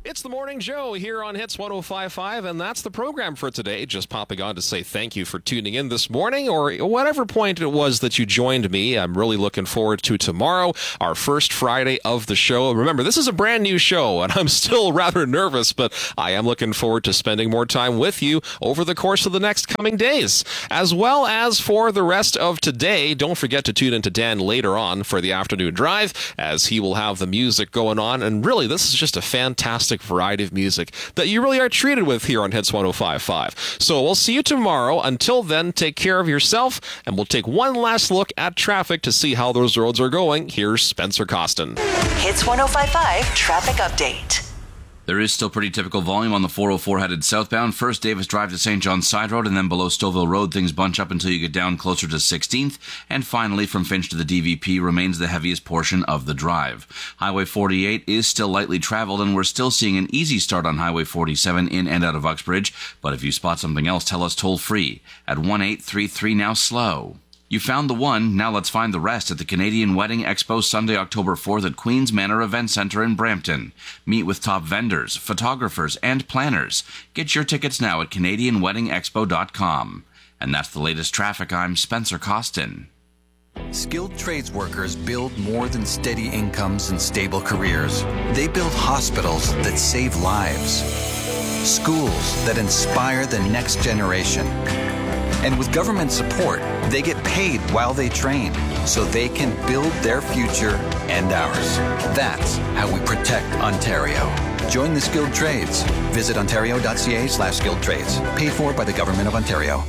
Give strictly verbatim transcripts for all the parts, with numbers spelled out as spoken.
It's the Morning Joe here on Hits one oh five point five, and that's the program for today. Just popping on to say thank you for tuning in this morning, or whatever point it was that you joined me. I'm really looking forward to tomorrow, our first Friday of the show. Remember, this is a brand new show, and I'm still rather nervous, but I am looking forward to spending more time with you over the course of the next coming days. As well as for the rest of today, don't forget to tune into Dan later on for the afternoon drive, as he will have the music going on. And really, this is just a fantastic variety of music that you really are treated with here on Hits one oh five point five. So we'll see you tomorrow. Until then, take care of yourself, and we'll take one last look at traffic to see how those roads are going. Here's Spencer Costin. Hits one oh five point five traffic update. There is still pretty typical volume on the four oh four headed southbound. First, Davis Drive to Saint John's Side Road, and then below Stouffville Road, things bunch up until you get down closer to sixteenth. And finally, from Finch to the D V P remains the heaviest portion of the drive. Highway forty-eight is still lightly traveled, and we're still seeing an easy start on Highway forty-seven in and out of Uxbridge. But if you spot something else, tell us toll-free at one eight three three now slow. You found the one, now let's find the rest at the Canadian Wedding Expo Sunday, October fourth at Queen's Manor Event Centre in Brampton. Meet with top vendors, photographers, and planners. Get your tickets now at canadian wedding expo dot com. And that's the latest traffic. I'm Spencer Costin. Skilled trades workers build more than steady incomes and stable careers. They build hospitals that save lives, schools that inspire the next generation. And with government support, they get paid while they train, so they can build their future and ours. That's how we protect Ontario. Join the skilled trades. Visit ontario.ca slash skilled trades. Paid for by the Government of Ontario.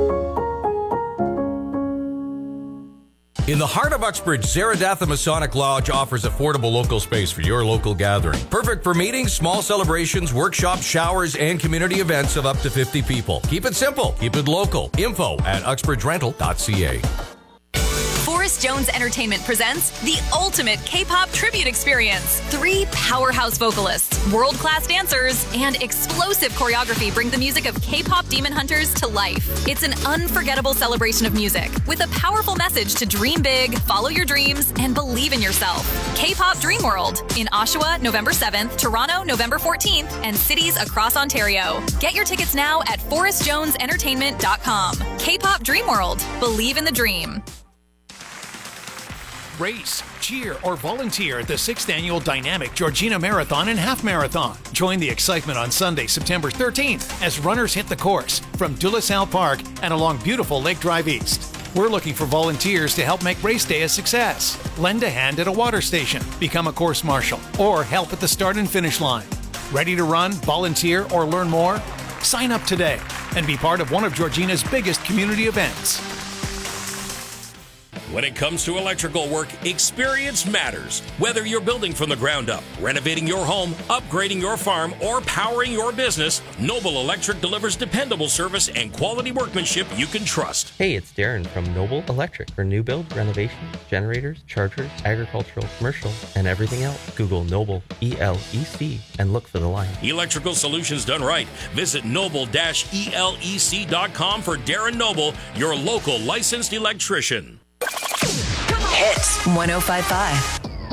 In the heart of Uxbridge, Zaradatha Masonic Lodge offers affordable local space for your local gathering. Perfect for meetings, small celebrations, workshops, showers, and community events of up to fifty people. Keep it simple. Keep it local. Info at uxbridge rental dot c a. Forrest Jones Entertainment presents the ultimate K-pop tribute experience. Three powerhouse vocalists, world-class dancers, and explosive choreography bring the music of K-pop demon hunters to life. It's an unforgettable celebration of music with a powerful message to dream big, follow your dreams, and believe in yourself. K-pop Dream World in Oshawa, November seventh, Toronto, November fourteenth, and cities across Ontario. Get your tickets now at forrest jones entertainment dot com. K-pop Dream World. Believe in the dream. Race, cheer, or volunteer at the sixth Annual Dynamic Georgina Marathon and Half Marathon. Join the excitement on Sunday, September thirteenth, as runners hit the course from De La Salle Park and along beautiful Lake Drive East. We're looking for volunteers to help make race day a success. Lend a hand at a water station, become a course marshal, or help at the start and finish line. Ready to run, volunteer, or learn more? Sign up today and be part of one of Georgina's biggest community events. When it comes to electrical work, experience matters. Whether you're building from the ground up, renovating your home, upgrading your farm, or powering your business, Noble Electric delivers dependable service and quality workmanship you can trust. Hey, it's Darren from Noble Electric for new build, renovation, generators, chargers, agricultural, commercial, and everything else. Google Noble E L E C and look for the line. Electrical solutions done right. Visit noble dash E L E C dot com for Darren Noble, your local licensed electrician. Hits one oh five point five.